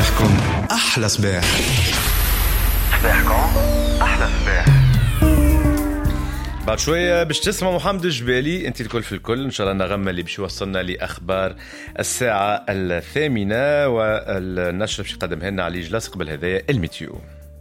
صباحكم أحلى صباح. صباحكم أحلى صباح. بعد شوية باش تسمع محمد الجبالي انت الكل في الكل ان شاء الله نغمة اللي باش يوصلنا لأخبار الساعة 8 والنشر باش يقدمها لنا علي جلاس قبل هذايا الميتيو.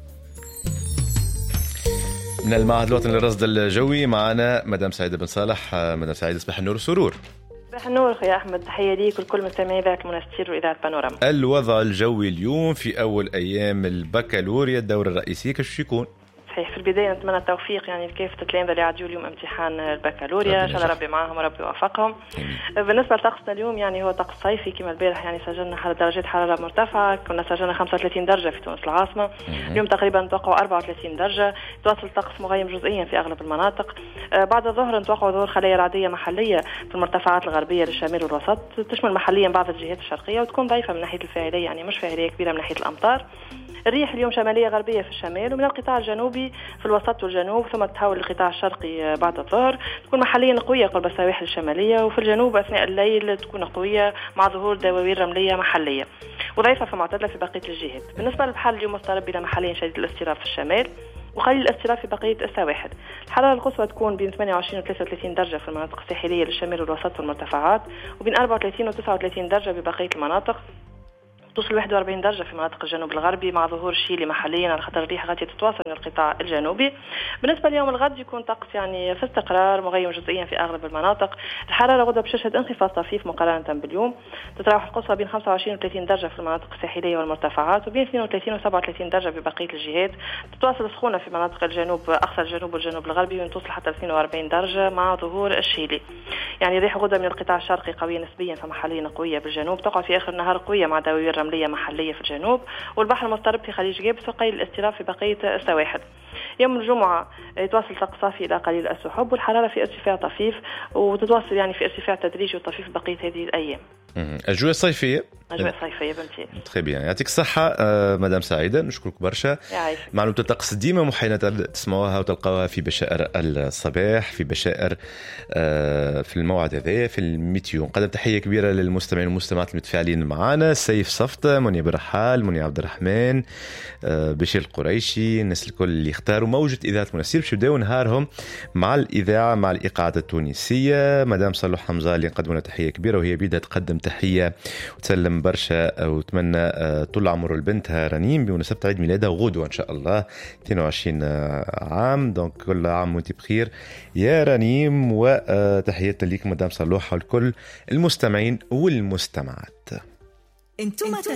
من المعهد الوطني للرصد الجوي معنا مدام سعيدة بن صالح. مدام سعيدة صباح النور وسرور. صباح النور خويا أحمد، تحية ليك والكل مستمعي إذاعة المنستير وإذاعة بانوراما. الوضع الجوي اليوم في أول أيام البكالوريا الدورة الرئيسية كيف يكون؟ صحيح، في البداية نتمنى التوفيق يعني لكافة التلاميذ اللي عدوا اليوم امتحان البكالوريا، إن شاء الله ربي معاهم وربي يوفقهم. بالنسبة لطقسنا اليوم يعني هو طقس صيفي كما البارح، يعني سجلنا درجات حرارة مرتفعة، كنا سجلنا 35 درجة في تونس العاصمة. اليوم تقريبا نتوقعوا 34 درجة، تواصل طقس مغيم جزئيا في أغلب المناطق. بعد الظهر نتوقعوا ظهور خلايا رعدية محلية في المرتفعات الغربية للشمال والوسط، تشمل محليا بعض الجهات الشرقية وتكون ضعيفة من ناحية الفاعلية، يعني مش فاعلية كبيرة من ناحية الأمطار. الريح اليوم شمالية غربية في الشمال ومن القطاع الجنوبي في الوسط والجنوب، ثم تتحول للقطاع الشرقي بعد الظهر، تكون محليا قوية قرب السواحل الشمالية، وفي الجنوب أثناء الليل تكون قوية مع ظهور دواوين رملية محلية، وضعيفة في معتدلة في بقية الجهات. بالنسبة للبحر اليوم مضطرب إلى محليا شديد الاضطراب في الشمال وقليل الاضطراب في بقية السواحل. الحرارة القصوى تكون بين 28 و 33 درجة في المناطق الساحلية للشمال والوسط والمرتفعات، وبين 34 و 39 درجة ببقية المناطق، توصل 41 درجة في مناطق الجنوب الغربي مع ظهور شيلي محليا على خطر الريح غادية تتواصل من القطاع الجنوبي. بالنسبة ليوم الغد يكون طقس يعني في استقرار مغيم جزئيا في أغلب المناطق. الحرارة غدا بتشهد انخفاض طفيف مقارنة باليوم، تتراوح القصوى بين 25 و 30 درجة في المناطق الساحلية والمرتفعات، وبين 32 و 37 درجة ببقية الجهات. تتواصل السخونة في مناطق الجنوب أقصى الجنوب والجنوب الغربي وتوصل حتى 42 درجة مع ظهور الشيلي. يعني الريح غدا من القطاع الشرقي قوية نسبيا فمحليا قوية بالجنوب، تقع في آخر النهار قوية مع دواوين رملية محلية في الجنوب، والبحر مضطرب في خليج جابس وقليل الاضطراب في بقية السواحل. يوم الجمعة يتواصل طقس صافي إلى قليل السحب، والحرارة في ارتفاع طفيف وتتواصل يعني في ارتفاع تدريجي وطفيف بقية هذه الأيام. أجواء صيفية. أجواء صيفية بنتي. تخيبي يعني يعطيك الصحة مدام سعيدة، نشكرك برشا. معلومة الطقس ديما محينة تسمعوها وتلقاوها في بشائر الصباح، في بشائر في الموعد هذا في الميتيو. نقدم تحية كبيرة للمستمعين والمستمعات المتفاعلين معنا، سيف صفطة، منيا برحال، منيا عبد الرحمن، بشير القريشي، الناس الكل اللي اختاروا موجة إذاعة منستير باش يبداو نهارهم مع الإذاعة مع الإيقاعة التونسية. مدام صالح حمزة اللي نقدمنا تحية كبيرة وهي بيدها تقدم تحية وتسلم برشا وتمنى طول عمر البنتها رنيم بمناسبة عيد ميلادها غدوة إن شاء الله 22 عام. دونك كل عام وانت بخير يا رنيم، وتحية ليك مدام صالح والكل المستمعين والمستمعات.